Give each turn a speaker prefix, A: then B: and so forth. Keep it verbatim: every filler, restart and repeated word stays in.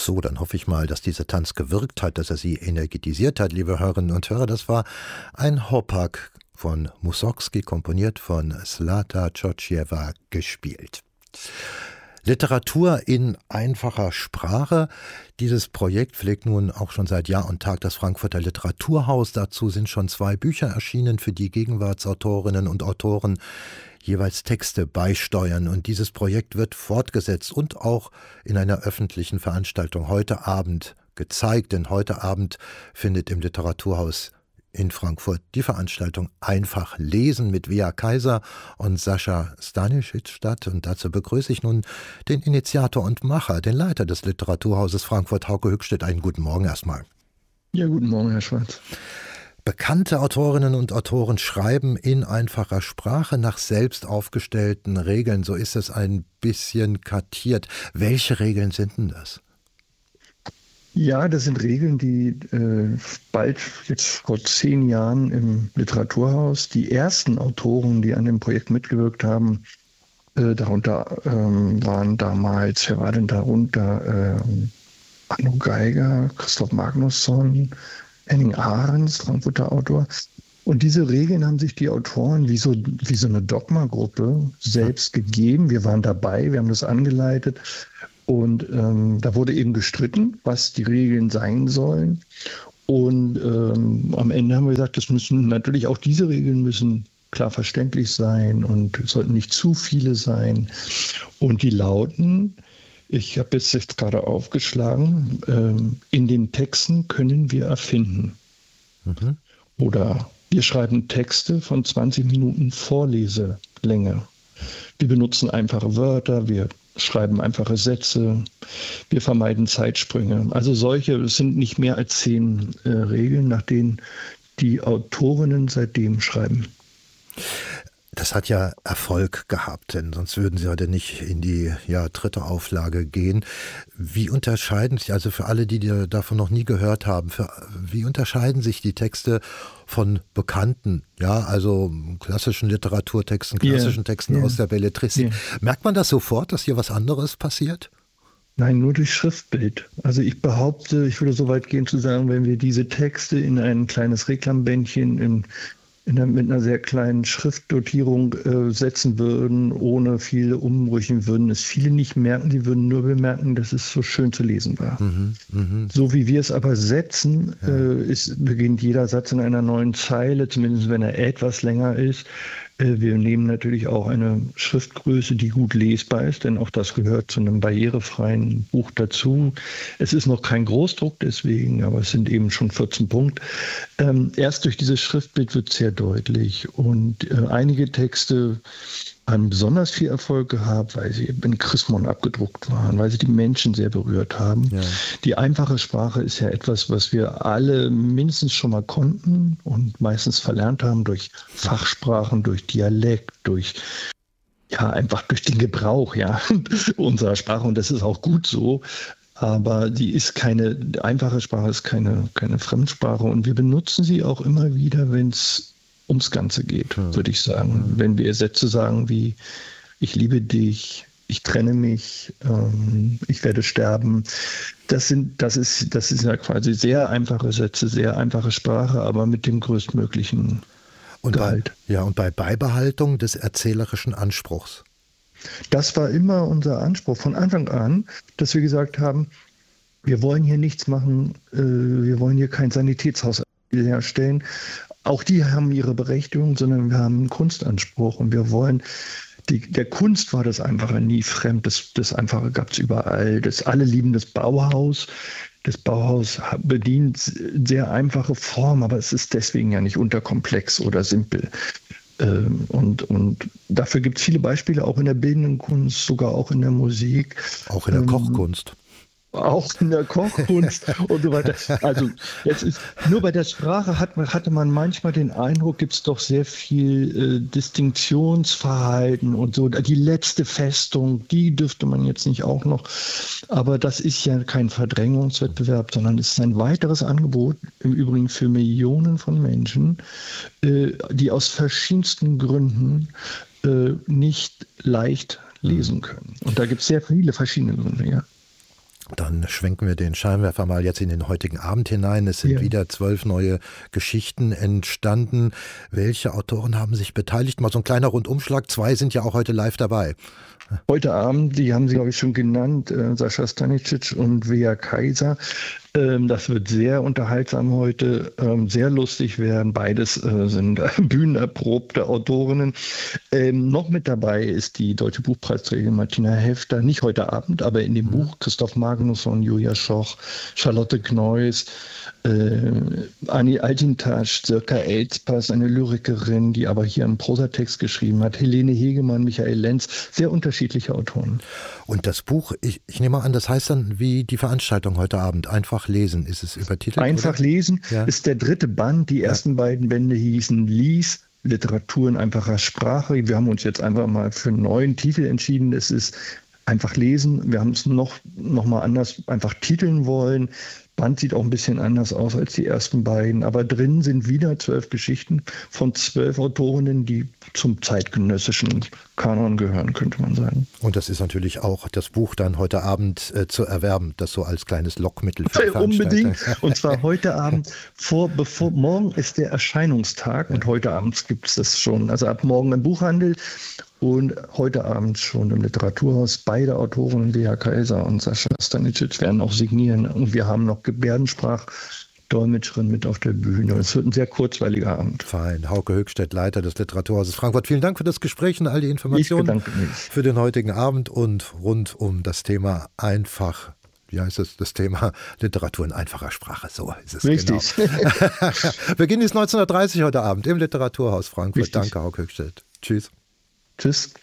A: So, dann hoffe ich mal, dass dieser Tanz gewirkt hat, dass er Sie energetisiert hat, liebe Hörerinnen und Hörer. Das war ein Hopak von Mussorgsky, komponiert von Zlata Georgieva, gespielt. Literatur in einfacher Sprache. Dieses Projekt pflegt nun auch schon seit Jahr und Tag das Frankfurter Literaturhaus. Dazu sind schon zwei Bücher erschienen, für die Gegenwartsautorinnen und Autoren jeweils Texte beisteuern. Und dieses Projekt wird fortgesetzt und auch in einer öffentlichen Veranstaltung heute Abend gezeigt. Denn heute Abend findet im Literaturhaus in Frankfurt die Veranstaltung Einfach lesen mit Wea Kaiser und Sascha Stanisic statt. Und dazu begrüße ich nun den Initiator und Macher, den Leiter des Literaturhauses Frankfurt, Hauke Hückstedt. Einen guten Morgen erstmal.
B: Ja, guten Morgen, Herr Schwarz.
A: Bekannte Autorinnen und Autoren schreiben in einfacher Sprache nach selbst aufgestellten Regeln. So ist es ein bisschen kartiert. Welche Regeln sind denn das?
B: Ja, das sind Regeln, die äh, bald, jetzt vor zehn Jahren im Literaturhaus, die ersten Autoren, die an dem Projekt mitgewirkt haben, äh, darunter ähm, waren damals, wer war denn darunter? Äh, Arno Geiger, Christoph Magnusson, Henning Ahrens, Frankfurter Autor. Und diese Regeln haben sich die Autoren wie so, wie so eine Dogma-Gruppe selbst gegeben. Wir waren dabei, wir haben das angeleitet. Und ähm, da wurde eben gestritten, was die Regeln sein sollen. Und ähm, am Ende haben wir gesagt, das müssen natürlich auch diese Regeln müssen klar verständlich sein und sollten nicht zu viele sein. Und die lauten, ich habe jetzt, jetzt gerade aufgeschlagen, ähm, in den Texten können wir erfinden. Mhm. Oder wir schreiben Texte von zwanzig Minuten Vorleselänge. Wir benutzen einfache Wörter, wir schreiben einfache Sätze, wir vermeiden Zeitsprünge. Also solche, es sind nicht mehr als zehn äh, Regeln, nach denen die Autorinnen seitdem schreiben.
A: Das hat ja Erfolg gehabt, denn sonst würden Sie heute nicht in die ja, dritte Auflage gehen. Wie unterscheiden sich, also für alle, die davon noch nie gehört haben, für, wie unterscheiden sich die Texte von bekannten, ja, also klassischen Literaturtexten, klassischen yeah, Texten yeah, aus der Belletristik? Yeah. Merkt man das sofort, dass hier was anderes passiert?
B: Nein, nur durch Schriftbild. Also ich behaupte, ich würde so weit gehen zu sagen, wenn wir diese Texte in ein kleines Reklambändchen im In der, mit einer sehr kleinen Schriftdotierung äh, setzen würden, ohne viele Umbrüche, würden es viele nicht merken. Die würden nur bemerken, dass es so schön zu lesen war. Mhm, mh. So wie wir es aber setzen, ja. äh, ist, beginnt jeder Satz in einer neuen Zeile, zumindest wenn er etwas länger ist. Äh, wir nehmen natürlich auch eine Schriftgröße, die gut lesbar ist, denn auch das gehört zu einem barrierefreien Buch dazu. Es ist noch kein Großdruck deswegen, aber es sind eben schon vierzehn Punkte. Ähm, erst durch dieses Schriftbild wird es sehr deutlich. Und äh, einige Texte haben besonders viel Erfolg gehabt, weil sie in Chrismon abgedruckt waren, weil sie die Menschen sehr berührt haben. Ja. Die einfache Sprache ist ja etwas, was wir alle mindestens schon mal konnten und meistens verlernt haben durch Fachsprachen, durch Dialekt, durch ja einfach durch den Gebrauch ja unserer Sprache. Und das ist auch gut so. Aber die ist keine, einfache Sprache ist keine, keine Fremdsprache. Und wir benutzen sie auch immer wieder, wenn es ums Ganze geht, ja. würde ich sagen. Wenn wir Sätze sagen wie, ich liebe dich, ich trenne mich, ähm, ich werde sterben. Das sind, das ist, das ist ja quasi sehr einfache Sätze, sehr einfache Sprache, aber mit dem größtmöglichen
A: und
B: Gehalt.
A: Bei, ja, und bei Beibehaltung des erzählerischen Anspruchs.
B: Das war immer unser Anspruch von Anfang an, dass wir gesagt haben, wir wollen hier nichts machen, äh, wir wollen hier kein Sanitätshaus herstellen. Auch die haben ihre Berechtigung, sondern wir haben einen Kunstanspruch und wir wollen, die, der Kunst war das Einfache nie fremd, das, das Einfache gab es überall. Das, alle lieben das Bauhaus. Das Bauhaus bedient sehr einfache Formen, aber es ist deswegen ja nicht unterkomplex oder simpel. Und, und dafür gibt es viele Beispiele, auch in der bildenden Kunst, sogar auch in der Musik.
A: Auch in der ähm, Kochkunst.
B: Auch in der Kochkunst und so weiter. Also jetzt ist nur bei der Sprache hat man, hatte man manchmal den Eindruck, gibt es doch sehr viel äh, Distinktionsverhalten und so. Die letzte Festung, die dürfte man jetzt nicht auch noch. Aber das ist ja kein Verdrängungswettbewerb, sondern es ist ein weiteres Angebot, im Übrigen für Millionen von Menschen, äh, die aus verschiedensten Gründen äh, nicht leicht lesen können. Und da gibt es sehr viele verschiedene Gründe, ja.
A: Dann schwenken wir den Scheinwerfer mal jetzt in den heutigen Abend hinein. Es sind ja. wieder zwölf neue Geschichten entstanden. Welche Autoren haben sich beteiligt? Mal so ein kleiner Rundumschlag. Zwei sind ja auch heute live dabei.
B: Heute Abend, die haben Sie, glaube ich, schon genannt, äh, Sascha Stanicic und Vea Kaiser. Ähm, das wird sehr unterhaltsam heute, ähm, sehr lustig werden. Beides äh, sind bühnenerprobte Autorinnen. Ähm, noch mit dabei ist die Deutsche Buchpreisträgerin Martina Hefter, nicht heute Abend, aber in dem mhm. Buch Christoph Magnusson, Julia Schoch, Charlotte Kneuss, äh, Anni Altintasch, Sirka Elspass, eine Lyrikerin, die aber hier einen Prosatext geschrieben hat, Helene Hegemann, Michael Lenz, sehr unterschiedliche Autoren.
A: Und das Buch, ich, ich nehme an, das heißt dann wie die Veranstaltung heute Abend, einfach lesen, ist es übertitelt?
B: Einfach oder? lesen ja. ist der dritte Band, die ja. ersten beiden Bände hießen Lies, Literatur in einfacher Sprache. Wir haben uns jetzt einfach mal für einen neuen Titel entschieden, es ist einfach lesen, wir haben es noch, noch mal anders einfach titeln wollen. Band sieht auch ein bisschen anders aus als die ersten beiden, aber drin sind wieder zwölf Geschichten von zwölf Autorinnen, die zum zeitgenössischen Kanon gehören, könnte man sagen.
A: Und das ist natürlich auch das Buch dann heute Abend äh, zu erwerben, das so als kleines Lockmittel für die
B: Unbedingt, und zwar heute Abend, vor, bevor, morgen ist der Erscheinungstag und heute Abend gibt es das schon, also ab morgen im Buchhandel. Und heute Abend schon im Literaturhaus. Beide Autorinnen, Vea Kaiser und Sascha Stanicic, werden auch signieren. Und wir haben noch Gebärdensprachdolmetscherin mit auf der Bühne. Es wird ein sehr kurzweiliger Abend.
A: Fein. Hauke Höchstedt, Leiter des Literaturhauses Frankfurt. Vielen Dank für das Gespräch und all die Informationen für den heutigen Abend und rund um das Thema einfach. Wie heißt es? Das Thema Literatur in einfacher Sprache. So ist es.
B: Richtig.
A: Genau. Beginn ist neunzehn Uhr dreißig heute Abend im Literaturhaus Frankfurt.
B: Richtig.
A: Danke, Hauke Höchstedt. Tschüss.
B: Tschüss.